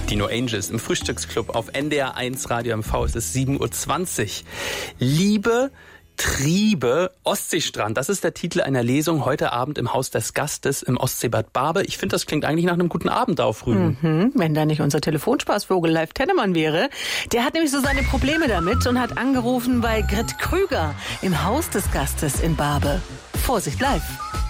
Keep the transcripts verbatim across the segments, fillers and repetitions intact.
Dino Angels im Frühstücksclub auf N D R eins Radio M V. Es ist sieben Uhr zwanzig. Liebe, Triebe, Ostseestrand. Das ist der Titel einer Lesung heute Abend im Haus des Gastes im Ostseebad Barbe. Ich finde, das klingt eigentlich nach einem guten Abend da auf Rügen. Mhm, wenn da nicht unser Telefonspaßvogel Live Tennemann wäre. Der hat nämlich so seine Probleme damit und hat angerufen bei Grit Krüger im Haus des Gastes in Barbe. Vorsicht, live.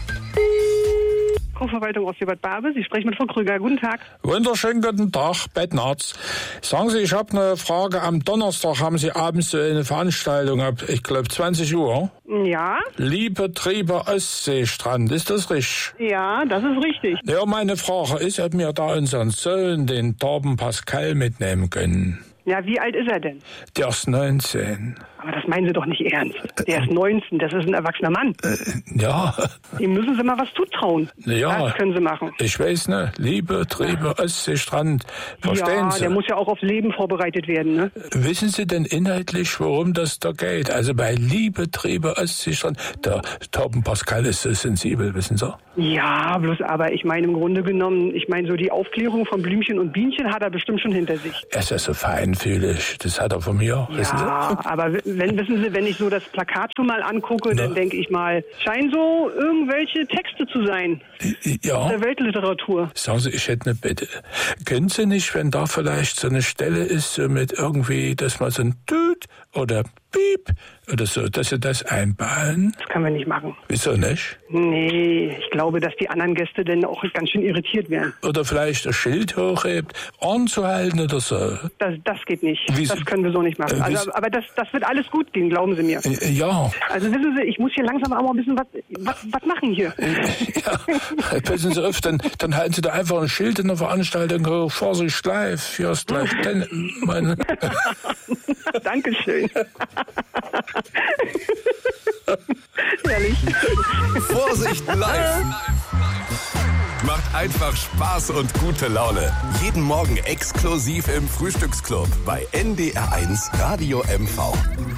Kurverwaltung Ostseebad Barbe. Sie sprechen mit Frau Krüger. Guten Tag. Wunderschönen guten Tag, Bettnarz. Sagen Sie, ich habe eine Frage. Am Donnerstag haben Sie abends eine Veranstaltung ab, ich glaube, zwanzig Uhr. Ja? Liebe Triebe Ostseestrand, ist das richtig? Ja, das ist richtig. Ja, meine Frage ist, ob wir da unseren Sohn, den Torben Pascal, mitnehmen können. Ja, wie alt ist er denn? Der ist neunzehn. Aber das meinen Sie doch nicht ernst. Der ist neunzehn, das ist ein erwachsener Mann. Äh, ja. Ihm müssen Sie mal was zutrauen. Ja. Das können Sie machen. Ich weiß, ne? Liebe Triebe Ostseestrand. Verstehen ja, Sie? der muss ja auch aufs Leben vorbereitet werden, ne? Wissen Sie denn inhaltlich, worum das da geht? Also bei Liebe Triebe Ostseestrand, der Torben Pascal ist so sensibel, wissen Sie? Ja, bloß aber ich meine im Grunde genommen, ich meine so die Aufklärung von Blümchen und Bienchen hat er bestimmt schon hinter sich. Er ist ja so feinfühlig, das hat er von mir, wissen Sie? Ja, aber wenn, wissen Sie, wenn ich so das Plakat schon mal angucke, Na? dann denke ich mal, scheinen so irgendwelche Texte zu sein. Ja. Der Weltliteratur. Sagen Sie, ich hätte eine Bitte. Können Sie nicht, wenn da vielleicht so eine Stelle ist, so mit irgendwie, dass man so ein Tüt oder Piep oder so, dass Sie das einbauen? Das können wir nicht machen. Wieso nicht? Nee, ich glaube, dass die anderen Gäste dann auch ganz schön irritiert werden. Oder vielleicht ein Schild hochhebt, anzuhalten oder so. Das, das geht nicht. Wieso? Das können wir so nicht machen. Äh, Also, wieso? aber das, das wird alles gut gehen, glauben Sie mir. Äh, Ja. Also wissen Sie, ich muss hier langsam auch mal ein bisschen was, was, was machen hier. Ja, passen Sie auf, dann, dann halten Sie da einfach ein Schild in der Veranstaltung hoch, Vorsicht live, hier ist live, denn, meine. Dankeschön. Herrlich. Vorsicht live! Macht einfach Spaß und gute Laune. Jeden Morgen exklusiv im Frühstücksclub bei N D R eins Radio M V.